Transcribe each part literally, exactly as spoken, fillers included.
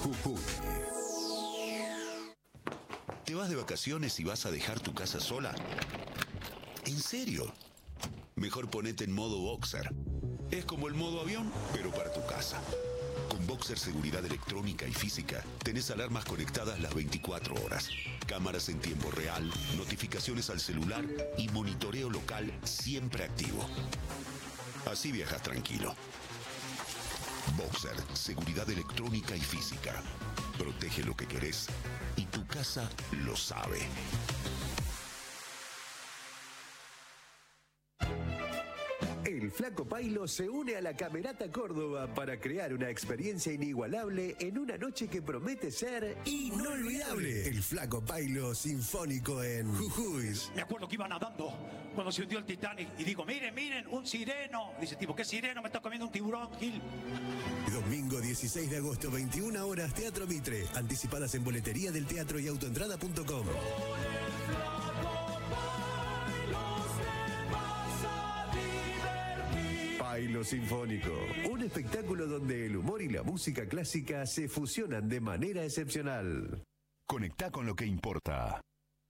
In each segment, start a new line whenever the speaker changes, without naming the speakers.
Jujuy.
¿Te vas de vacaciones y vas a dejar tu casa sola? ¿En serio? Mejor ponete en modo boxer. Es como el modo avión, pero para tu casa. Con Boxer Seguridad Electrónica y Física, tenés alarmas conectadas las veinticuatro horas, cámaras en tiempo real, notificaciones al celular y monitoreo local siempre activo. Así viajas tranquilo. Boxer Seguridad Electrónica y Física. Protege lo que querés y tu casa lo sabe.
El Flaco Pailo se une a la Camerata Córdoba para crear una experiencia inigualable en una noche que promete ser inolvidable. El Flaco Pailo Sinfónico en Jujuy.
Me acuerdo que iba nadando cuando se hundió el Titanic y digo, miren, miren, un sireno. Dice tipo, ¿qué sireno? Me está comiendo un tiburón, Gil.
Domingo dieciséis de agosto, veintiuna horas, Teatro Mitre. Anticipadas en boletería del teatro y autoentrada punto com. Pailo Sinfónico, un espectáculo donde el humor y la música clásica se fusionan de manera excepcional.
Conectá con lo que importa.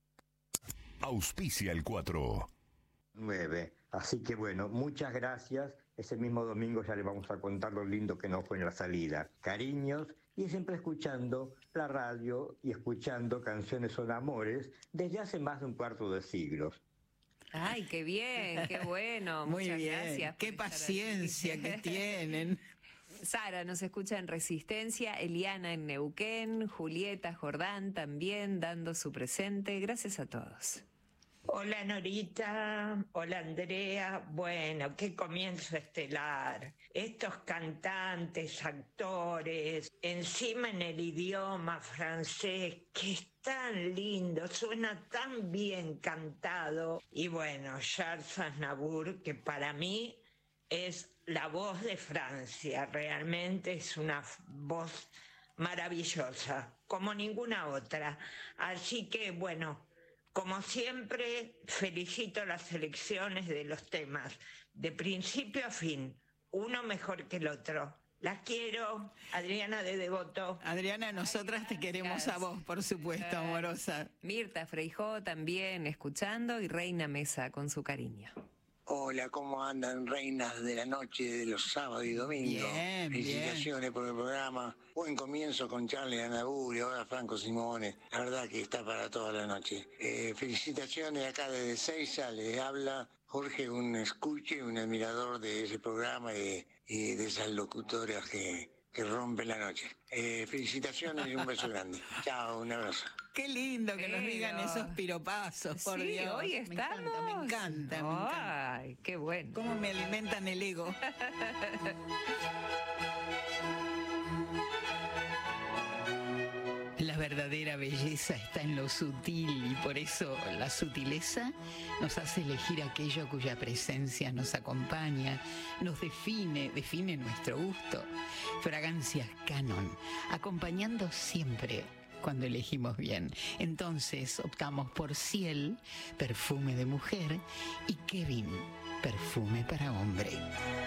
Auspicia el cuatro.
nueve. Así que bueno, muchas gracias. Ese mismo domingo ya les vamos a contar lo lindo que nos fue en la salida. Cariños y siempre escuchando la radio y escuchando Canciones son Amores desde hace más de un cuarto de siglo.
Ay, qué bien, qué bueno.
Muy
Muchas
bien.
gracias.
Qué paciencia que tienen.
Sara nos escucha en Resistencia, Eliana en Neuquén, Julieta Jordán también dando su presente. Gracias a todos.
Hola Norita, hola Andrea, bueno, qué comienzo estelar. Estos cantantes, actores, encima en el idioma francés, que es tan lindo, suena tan bien cantado. Y bueno, Charles Aznavour, que para mí es la voz de Francia, realmente es una voz maravillosa, como ninguna otra. Así que bueno, como siempre, felicito las selecciones de los temas, de principio a fin, uno mejor que el otro. Las quiero, Adriana de Devoto.
Adriana, nosotras
Ay,
te queremos
gracias.
a vos, por supuesto, amorosa.
Mirta Freijó también escuchando y Reina Mesa con su cariño.
Hola, ¿cómo andan, reinas de la noche de los sábados y domingos?
Bien,
Felicitaciones por el programa. Buen comienzo con Charlie Aznavour y ahora Franco Simone. La verdad que está para toda la noche. Eh, felicitaciones acá desde Seiza, le habla Jorge, un escuche, un admirador de ese programa y, y de esas locutoras que, que rompen la noche. Eh, felicitaciones y un beso grande. Chao, un abrazo.
Qué lindo que nos
Pero-
digan esos piropazos, por
Sí,
Dios.
hoy
Me
estamos.
encanta, me encanta, me encanta.
Ay, qué bueno.
Cómo me alimentan el ego. La verdadera belleza está en lo sutil y por eso la sutileza nos hace elegir aquello cuya presencia nos acompaña, nos define, define nuestro gusto. Fragancias Canon, acompañando siempre cuando elegimos bien. Entonces optamos por Ciel, perfume de mujer, y Kevin, perfume para hombre.